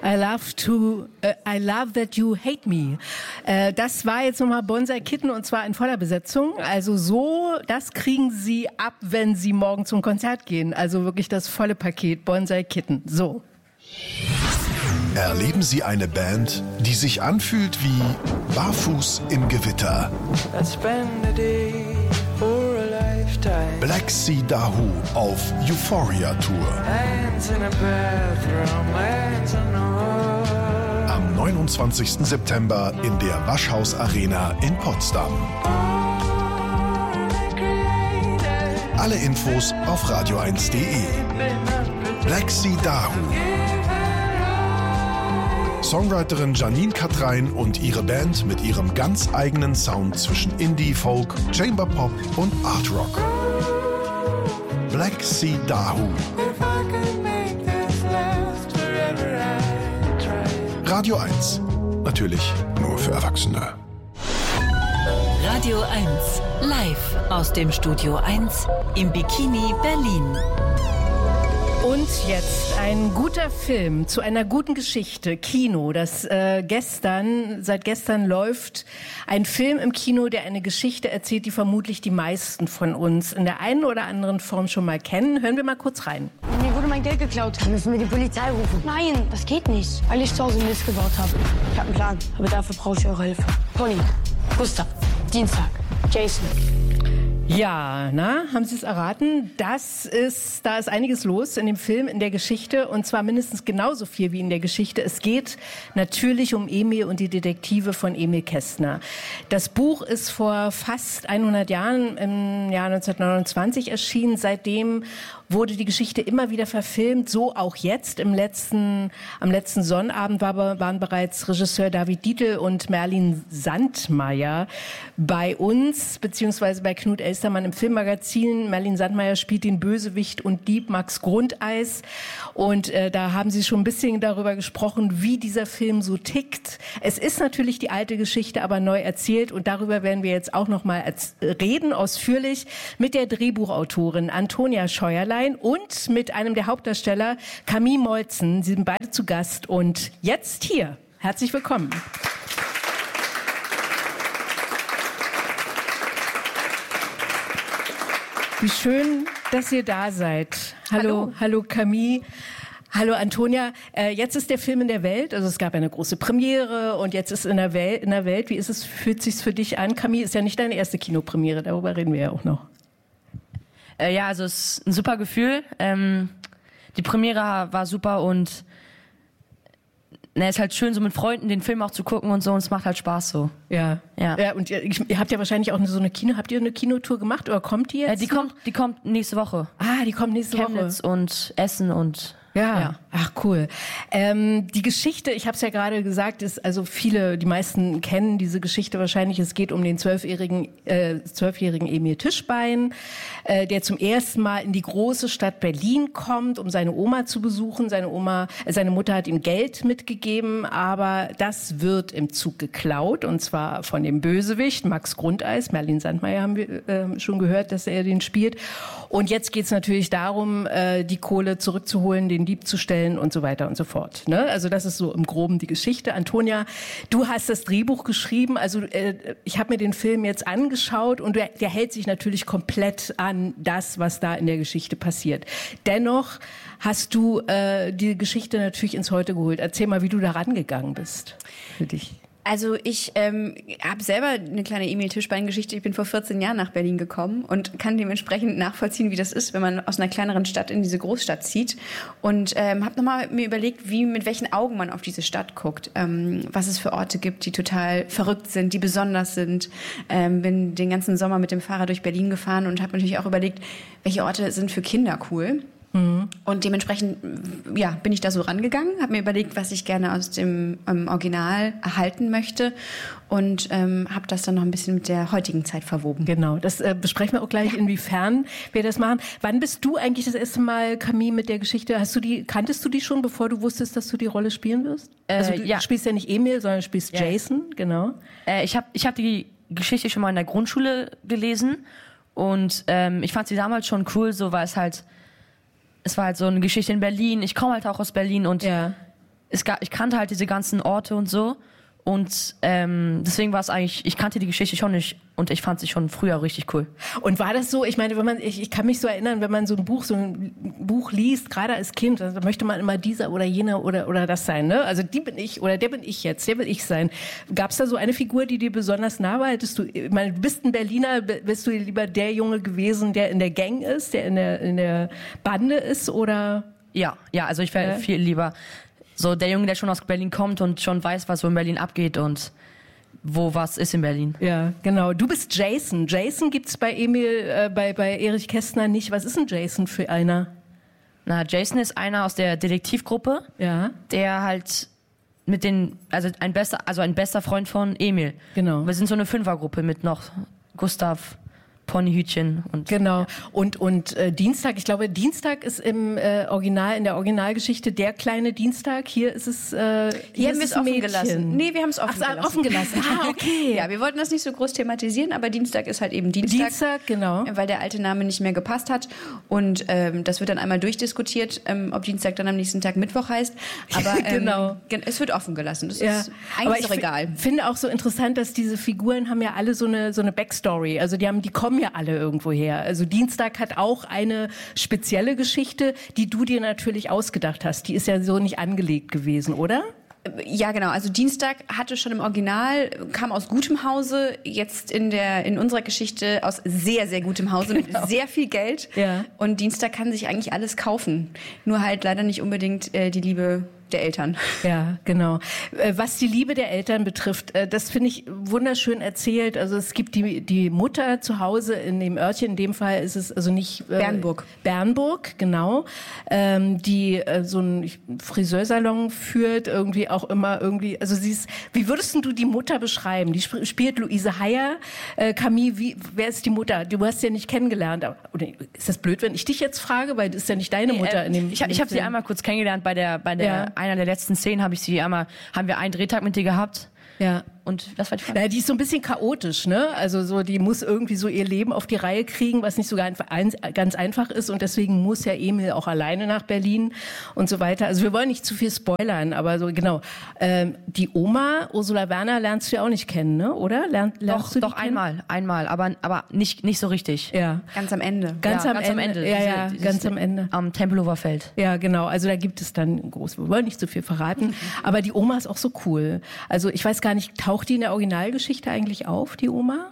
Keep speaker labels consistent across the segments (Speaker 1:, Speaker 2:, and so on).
Speaker 1: I love that you hate me. Das war jetzt nochmal Bonsai Kitten und zwar in voller Besetzung. Also so, das kriegen Sie ab, wenn Sie morgen zum Konzert gehen. Also wirklich das volle Paket Bonsai Kitten. So.
Speaker 2: Erleben Sie eine Band, die sich anfühlt wie Barfuß im Gewitter. Black Sea Dahoo auf Euphoria Tour. Am 29. September in der Waschhaus Arena in Potsdam. Alle Infos auf radio1.de. Black Sea Dahoo. Songwriterin Janine Katrein und ihre Band mit ihrem ganz eigenen Sound zwischen Indie, Folk, Chamber Pop und Art Rock. Black Sea Dahoo. Radio 1. Natürlich nur für Erwachsene.
Speaker 3: Radio 1. Live aus dem Studio 1 im Bikini Berlin.
Speaker 1: Und jetzt ein guter Film zu einer guten Geschichte, Kino. Seit gestern läuft ein Film im Kino, der eine Geschichte erzählt, die vermutlich die meisten von uns in der einen oder anderen Form schon mal kennen. Hören wir mal kurz rein.
Speaker 4: Mir wurde mein Geld geklaut. Dann müssen wir die Polizei rufen. Nein, das geht nicht. Weil ich zu Hause Mist gebaut habe. Ich habe einen Plan, aber dafür brauche ich eure Hilfe. Conny, Gustav, Dienstag, Jason.
Speaker 1: Ja, haben Sie es erraten? Da ist einiges los in dem Film, in der Geschichte und zwar mindestens genauso viel wie in der Geschichte. Es geht natürlich um Emil und die Detektive von Emil Kästner. Das Buch ist vor fast 100 Jahren im Jahr 1929 erschienen. Seitdem wurde die Geschichte immer wieder verfilmt, so auch jetzt. Am letzten Sonnabend waren bereits Regisseur David Dietl und Merlin Sandmeier bei uns, beziehungsweise bei Knut Elstermann im Filmmagazin. Merlin Sandmeier spielt den Bösewicht und Dieb Max Grundeis. Und da haben sie schon ein bisschen darüber gesprochen, wie dieser Film so tickt. Es ist natürlich die alte Geschichte, aber neu erzählt. Und darüber werden wir jetzt auch noch mal reden, ausführlich, mit der Drehbuchautorin Antonia Scheuerlein und mit einem der Hauptdarsteller, Camille Molzen. Sie sind beide zu Gast und jetzt hier. Herzlich willkommen. Wie schön, dass ihr da seid. Hallo Camille. Hallo Antonia. Jetzt ist der Film in der Welt. Also es gab eine große Premiere und jetzt ist in der Welt. Wie ist es? Fühlt sich's für dich an? Camille, ist ja nicht deine erste Kinopremiere. Darüber reden wir ja auch noch.
Speaker 5: Ja, also es ist ein super Gefühl. Die Premiere war super und es ist halt schön, so mit Freunden den Film auch zu gucken und so, und es macht halt Spaß so.
Speaker 1: Ja, und ihr habt ja wahrscheinlich auch habt ihr eine Kinotour gemacht oder kommt die jetzt?
Speaker 5: Die kommt nächste Woche.
Speaker 1: Die kommt nächste Woche.
Speaker 5: Chemnitz und Essen und
Speaker 1: ja. Ach cool. Die Geschichte, ich habe es ja gerade gesagt, ist also die meisten kennen diese Geschichte wahrscheinlich. Es geht um den 12-jährigen Emil Tischbein, der zum ersten Mal in die große Stadt Berlin kommt, um seine Oma zu besuchen. Seine Mutter hat ihm Geld mitgegeben, aber das wird im Zug geklaut und zwar von dem Bösewicht Max Grundeis. Merlin Sandmeier haben wir schon gehört, dass er den spielt. Und jetzt geht es natürlich darum, die Kohle zurückzuholen, den Dieb zu stellen und so weiter und so fort. Ne? Also das ist so im Groben die Geschichte. Antonia, du hast das Drehbuch geschrieben. Also ich habe mir den Film jetzt angeschaut und der hält sich natürlich komplett an das, was da in der Geschichte passiert. Dennoch hast du die Geschichte natürlich ins Heute geholt. Erzähl mal, wie du da rangegangen bist für dich.
Speaker 6: Also ich habe selber eine kleine Emil Tischbein-Geschichte. Ich bin vor 14 Jahren nach Berlin gekommen und kann dementsprechend nachvollziehen, wie das ist, wenn man aus einer kleineren Stadt in diese Großstadt zieht. Und habe nochmal mir überlegt, mit welchen Augen man auf diese Stadt guckt. Was es für Orte gibt, die total verrückt sind, die besonders sind. Bin den ganzen Sommer mit dem Fahrrad durch Berlin gefahren und habe natürlich auch überlegt, welche Orte sind für Kinder cool. Und dementsprechend bin ich da so rangegangen, habe mir überlegt, was ich gerne aus dem Original erhalten möchte und habe das dann noch ein bisschen mit der heutigen Zeit verwoben.
Speaker 1: Genau, das besprechen wir auch gleich, inwiefern wir das machen. Wann bist du eigentlich das erste Mal, Camille, mit der Geschichte? Kanntest du die schon, bevor du wusstest, dass du die Rolle spielen wirst? Also du spielst ja nicht Emil, sondern spielst Jason, genau.
Speaker 5: Ich hab die Geschichte schon mal in der Grundschule gelesen und ich fand sie damals schon cool, so weil es war halt so eine Geschichte in Berlin. Ich komme halt auch aus Berlin und ich kannte halt diese ganzen Orte und so. Und deswegen war es eigentlich, ich kannte die Geschichte schon nicht und ich fand sie schon früher richtig cool.
Speaker 1: Und war das so, ich meine, ich kann mich so erinnern, wenn man so ein Buch liest, gerade als Kind, dann möchte man immer dieser oder jener oder das sein, ne? Also die bin ich oder der bin ich jetzt, der will ich sein. Gab es da so eine Figur, die dir besonders nah war? Ich meine, du bist ein Berliner, bist du lieber der Junge gewesen, der in der Gang ist, der in der Bande ist oder?
Speaker 5: Ja, also ich wäre viel lieber so der Junge, der schon aus Berlin kommt und schon weiß, was so in Berlin abgeht und wo was ist in Berlin.
Speaker 1: Ja, genau. Du bist Jason. Jason gibt's bei bei Erich Kästner nicht. Was ist denn Jason für einer?
Speaker 5: Na, Jason ist einer aus der Detektivgruppe, der halt ein bester Freund von Emil.
Speaker 1: Genau.
Speaker 5: Wir sind so eine Fünfergruppe mit noch Gustav, Ponyhütchen und
Speaker 1: genau. Und Dienstag, ich glaube, Dienstag ist in der Originalgeschichte der kleine Dienstag. Hier ist es
Speaker 6: hier haben wir es offen gelassen. Nee, wir haben es offen gelassen.
Speaker 1: Ah, okay.
Speaker 6: Ja, wir wollten das nicht so groß thematisieren, aber Dienstag ist halt eben Dienstag,
Speaker 1: genau.
Speaker 6: Weil der alte Name nicht mehr gepasst hat und das wird dann einmal durchdiskutiert, ob Dienstag dann am nächsten Tag Mittwoch heißt, aber
Speaker 1: genau.
Speaker 6: Es wird offen gelassen. Das ist eigentlich doch egal.
Speaker 1: Ich finde auch so interessant, dass diese Figuren haben ja alle so eine Backstory, also die kommen ja alle irgendwo her. Also Dienstag hat auch eine spezielle Geschichte, die du dir natürlich ausgedacht hast. Die ist ja so nicht angelegt gewesen, oder?
Speaker 6: Ja, genau. Also Dienstag hatte schon im Original, kam aus gutem Hause, jetzt in unserer Geschichte aus sehr, sehr gutem Hause mit sehr viel Geld.
Speaker 1: Ja.
Speaker 6: Und Dienstag kann sich eigentlich alles kaufen. Nur halt leider nicht unbedingt die Liebe der Eltern.
Speaker 1: Ja, genau. Was die Liebe der Eltern betrifft, das finde ich wunderschön erzählt. Also es gibt die Mutter zu Hause in dem Örtchen, in dem Fall ist es also nicht
Speaker 6: Bernburg.
Speaker 1: Bernburg, genau, die so einen Friseursalon führt, irgendwie auch immer irgendwie, also wie würdest du die Mutter beschreiben? Die spielt Luise Heyer. Camille, wer ist die Mutter? Du hast sie ja nicht kennengelernt. Oder ist das blöd, wenn ich dich jetzt frage, weil das ist ja nicht deine Mutter in dem
Speaker 5: Ich habe sie einmal kurz kennengelernt bei einer der letzten Szenen haben wir einen Drehtag mit dir gehabt.
Speaker 1: Ja.
Speaker 5: Und was war die Frage?
Speaker 1: Na, die ist so ein bisschen chaotisch, ne? Also so, die muss irgendwie so ihr Leben auf die Reihe kriegen, was nicht so ganz einfach ist. Und deswegen muss ja Emil auch alleine nach Berlin und so weiter. Also wir wollen nicht zu viel spoilern, aber so genau. Die Oma, Ursula Werner, lernst du ja auch nicht kennen, ne? Oder? Lernst du
Speaker 5: doch einmal, aber nicht so richtig.
Speaker 1: Ja.
Speaker 6: Ganz am Ende.
Speaker 1: Ganz am Ende. Ja, ganz am Ende.
Speaker 5: Am Tempelhofer Feld.
Speaker 1: Ja, genau. Also da gibt es dann wir wollen nicht zu viel verraten. Aber die Oma ist auch so cool. Also ich weiß gar nicht, taucht die in der Originalgeschichte eigentlich auf, die Oma?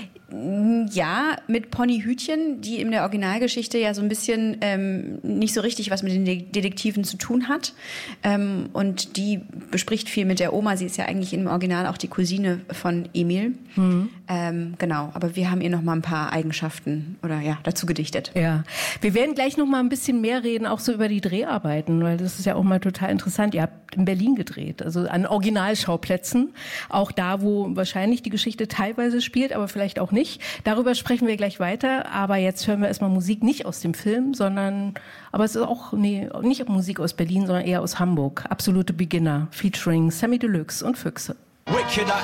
Speaker 6: Ja, mit Ponyhütchen, die in der Originalgeschichte ja so ein bisschen nicht so richtig was mit den Detektiven zu tun hat. Und die bespricht viel mit der Oma. Sie ist ja eigentlich im Original auch die Cousine von Emil. Genau, aber wir haben ihr noch mal ein paar Eigenschaften dazu gedichtet.
Speaker 1: Ja, wir werden gleich noch mal ein bisschen mehr reden, auch so über die Dreharbeiten, weil das ist ja auch mal total interessant. Ihr habt in Berlin gedreht, also an Originalschauplätzen, auch da, wo wahrscheinlich die Geschichte teilweise spielt, aber vielleicht auch nicht. Darüber sprechen wir gleich weiter, aber jetzt hören wir erstmal Musik nicht aus dem Film, aber es ist auch nicht Musik aus Berlin, sondern eher aus Hamburg. Absolute Beginner, featuring Sammy Deluxe und Füchse.
Speaker 7: Wickeder